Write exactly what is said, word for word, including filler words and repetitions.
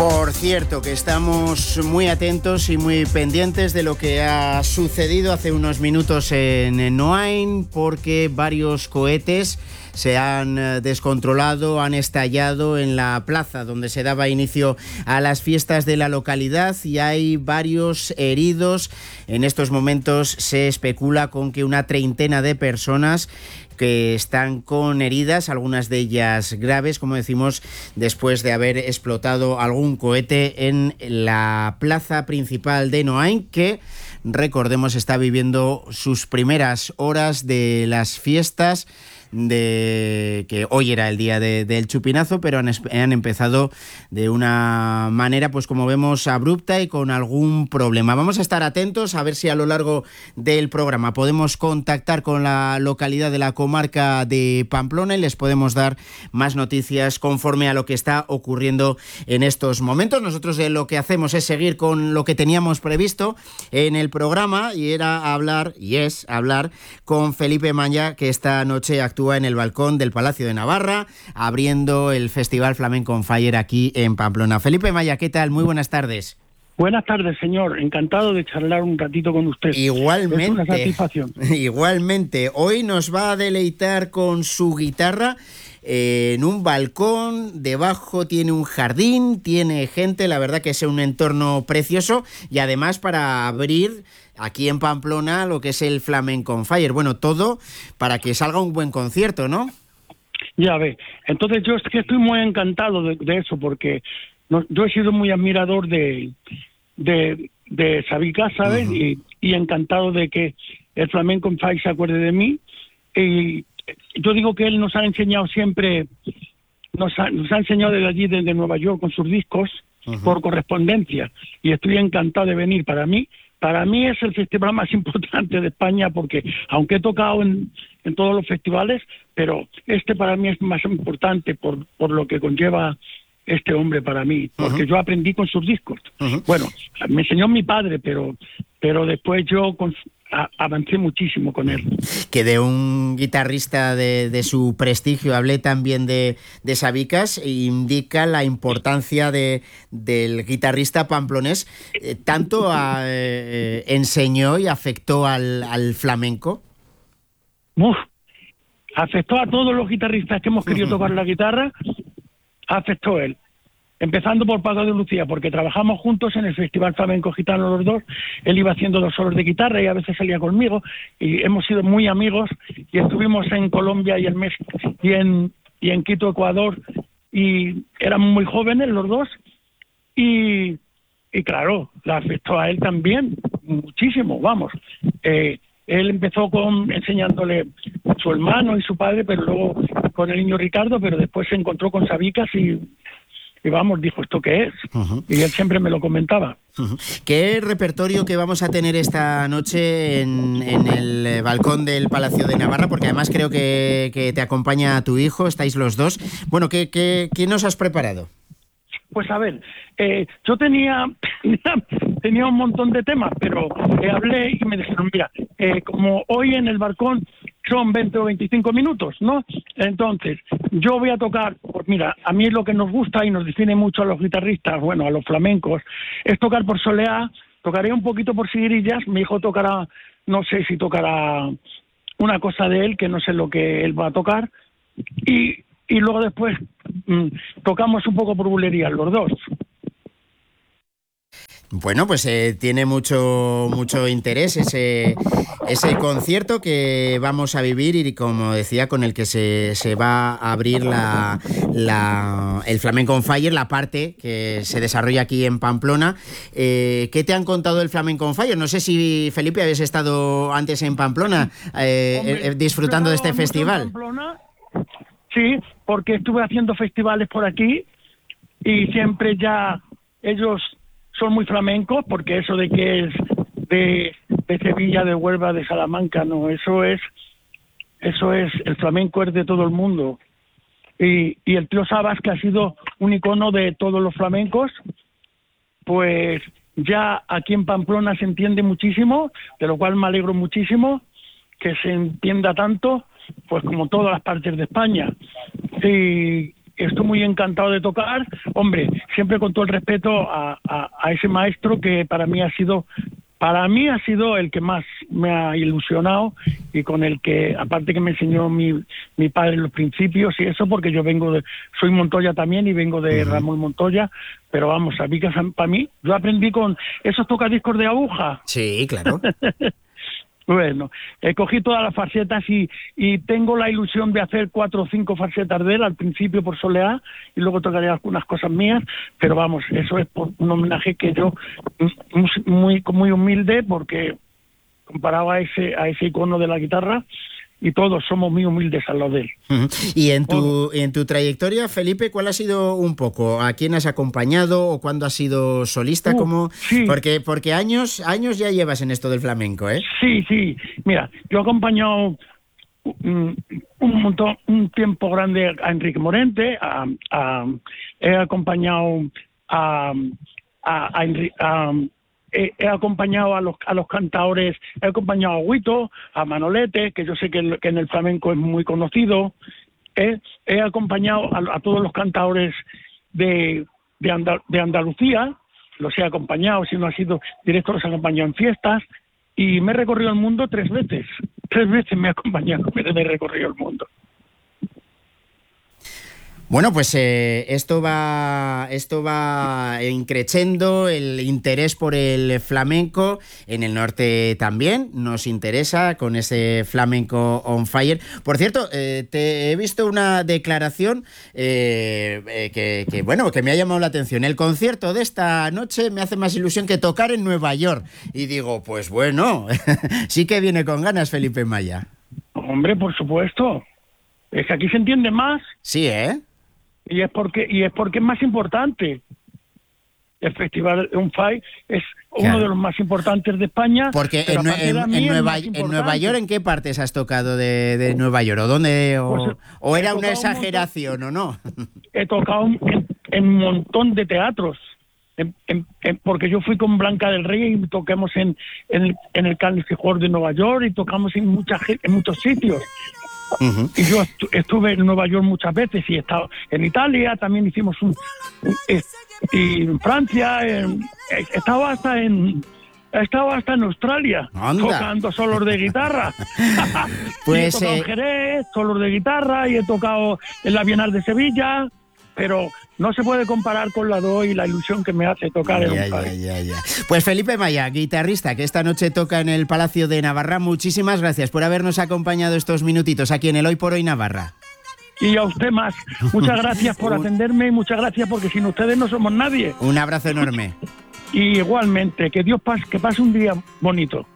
Por cierto, que estamos muy atentos y muy pendientes de lo que ha sucedido hace unos minutos en Noain, porque varios cohetes se han descontrolado, han estallado en la plaza donde se daba inicio a las fiestas de la localidad y hay varios heridos. En estos momentos se especula con que una treintena de personas que están con heridas, algunas de ellas graves, como decimos, después de haber explotado algún cohete en la plaza principal de Noain, que, recordemos, está viviendo sus primeras horas de las fiestas, de que hoy era el día de, del chupinazo, pero han, han empezado de una manera, pues como vemos, abrupta y con algún problema. Vamos a estar atentos a ver si a lo largo del programa podemos contactar con la localidad de la comarca de Pamplona y les podemos dar más noticias conforme a lo que está ocurriendo en estos momentos. Nosotros eh, lo que hacemos es seguir con lo que teníamos previsto en el programa, y era hablar, y es hablar con Felipe Maya, que esta noche actúa en el balcón del Palacio de Navarra, abriendo el Festival Flamenco on Fire aquí en Pamplona. Felipe Maya, ¿qué tal? Muy buenas tardes. Buenas tardes, señor. Encantado de charlar un ratito con usted. Igualmente. Es una satisfacción. Igualmente. Hoy nos va a deleitar con su guitarra eh, en un balcón. Debajo tiene un jardín, tiene gente. La verdad que es un entorno precioso y además para abrir aquí en Pamplona lo que es el Flamenco on Fire. Bueno, todo para que salga un buen concierto, ¿no? Ya ve. Entonces yo es que estoy muy encantado de, de eso, porque no, yo he sido muy admirador de de, de Sabicas, ¿sabes? Uh-huh. y, y encantado de que el Flamenco on Fire se acuerde de mí. Y yo digo que él nos ha enseñado siempre, nos ha, nos ha enseñado desde allí, desde Nueva York, con sus discos, uh-huh, por correspondencia. Y estoy encantado de venir. Para mí, Para mí es el festival más importante de España, porque aunque he tocado en, en todos los festivales, pero este para mí es más importante por, por lo que conlleva este hombre para mí, porque uh-huh, yo aprendí con sus discos. Uh-huh. Bueno, me enseñó mi padre, pero, pero después yo con, a, avancé muchísimo con él. Que de un guitarrista de, de su prestigio, hablé también de, de Sabicas, indica la importancia de, del guitarrista pamplonés. Eh, ¿Tanto a, eh, enseñó y afectó al, al flamenco? Uf, afectó a todos los guitarristas que hemos querido uh-huh, tocar la guitarra, afectó él. Empezando por Paco de Lucía, porque trabajamos juntos en el Festival Flamenco Gitano los dos. Él iba haciendo dos solos de guitarra y a veces salía conmigo, y hemos sido muy amigos, y estuvimos en Colombia y en México y en, y en Quito, Ecuador, y éramos muy jóvenes los dos, y, y claro, le afectó a él también muchísimo, vamos. Eh, él empezó con enseñándole a su hermano y su padre, pero luego con el niño Ricardo, pero después se encontró con Sabicas y Y vamos, dijo, ¿esto qué es? Uh-huh. Y él siempre me lo comentaba. Uh-huh. ¿Qué repertorio que vamos a tener esta noche en, en el balcón del Palacio de Navarra? Porque además creo que, que te acompaña tu hijo, estáis los dos. Bueno, ¿qué, qué, qué nos has preparado? Pues a ver, eh, yo tenía, tenía un montón de temas, pero eh, hablé y me dijeron, mira, eh, como hoy en el balcón son veinte o veinticinco minutos, ¿no? Entonces, yo voy a tocar, pues mira, a mí lo que nos gusta y nos define mucho a los guitarristas, bueno, a los flamencos, es tocar por soleá. Tocaré un poquito por seguirillas, mi hijo tocará, no sé si tocará una cosa de él, que no sé lo que él va a tocar, y, y luego después mmm, tocamos un poco por bulerías los dos. Bueno, pues eh, tiene mucho mucho interés ese ese concierto que vamos a vivir y, como decía, con el que se, se va a abrir la, la el Flamenco on Fire, la parte que se desarrolla aquí en Pamplona. Eh, ¿Qué te han contado del Flamenco on Fire? No sé si, Felipe, habías estado antes en Pamplona eh, Hombre, eh, disfrutando de este festival. En Pamplona, sí, porque estuve haciendo festivales por aquí y siempre ya ellos son muy flamencos, porque eso de que es de, de Sevilla, de Huelva, de Salamanca, no, eso es, eso es, el flamenco es de todo el mundo. Y, y el tío Sabas, que ha sido un icono de todos los flamencos, pues ya aquí en Pamplona se entiende muchísimo, de lo cual me alegro muchísimo que se entienda tanto, pues como todas las partes de España. Y, estoy muy encantado de tocar, hombre, siempre con todo el respeto a, a, a ese maestro que para mí ha sido, para mí ha sido el que más me ha ilusionado y con el que, aparte que me enseñó mi, mi padre en los principios y eso, porque yo vengo de, soy Montoya también y vengo de uh-huh. Ramón Montoya, pero vamos, Sabicas para mí, yo aprendí con esos tocadiscos de aguja. Sí, claro. Bueno, eh, cogí todas las farsetas y, y tengo la ilusión de hacer cuatro o cinco farsetas de él, al principio por soleá, y luego tocaré algunas cosas mías, pero vamos, eso es por un homenaje que yo, muy muy humilde, porque comparado a ese, a ese icono de la guitarra, y todos somos muy humildes al lado de él. Uh-huh. Y en tu, en tu trayectoria, Felipe, ¿cuál ha sido un poco? ¿A quién has acompañado o cuándo has sido solista? Uh, ¿Cómo? Sí. Porque, porque años, años ya llevas en esto del flamenco, ¿eh? Sí, sí. Mira, yo he acompañado un, un montón, un tiempo grande a Enrique Morente, a, a, he acompañado a, a, a, a He, he acompañado a los a los cantadores, he acompañado a Huito, a Manolete, que yo sé que, que en el flamenco es muy conocido, he, he acompañado a, a todos los cantadores de, de, Andal, de Andalucía, los he acompañado, si no ha sido directo, los he acompañado en fiestas, y me he recorrido el mundo tres veces, tres veces me he acompañado, me he recorrido el mundo. Bueno, pues eh, esto va esto va increciendo el interés por el flamenco en el norte también. Nos interesa con ese flamenco on fire. Por cierto, eh, te he visto una declaración eh, eh, que, que bueno que me ha llamado la atención. El concierto de esta noche me hace más ilusión que tocar en Nueva York. Y digo, pues bueno, sí que viene con ganas Felipe Maya. Hombre, por supuesto. Es que aquí se entiende más. Sí, ¿eh? Y es porque y es porque es más importante. El Festival On Fire es uno claro. de los más importantes de España. Porque en, en, en, Nueva, en Nueva York, ¿en qué partes has tocado de, de Nueva York? ¿O dónde? O, pues, o era una exageración un montón, o no? He tocado en, en un montón de teatros. En, en, en, porque yo fui con Blanca del Rey y tocamos en, en, en el Carnegie Hall de Nueva York y tocamos en, mucha, en muchos sitios. Uh-huh. Y yo estuve en Nueva York muchas veces y he estado en Italia, también hicimos un, un y en Francia, en, he estado hasta en he estado hasta en Australia. Anda. Tocando solos de guitarra. Pues he tocado eh... en Jerez, solos de guitarra, y he tocado en la Bienal de Sevilla, pero no se puede comparar con la D O I y la ilusión que me hace tocar en ya, un ya, ya, ya. Pues Felipe Maya, guitarrista, que esta noche toca en el Palacio de Navarra, muchísimas gracias por habernos acompañado estos minutitos aquí en el Hoy por Hoy Navarra. Y a usted más. Muchas gracias por atenderme y muchas gracias porque sin ustedes no somos nadie. Un abrazo enorme. Y igualmente, que Dios pase, que pase un día bonito.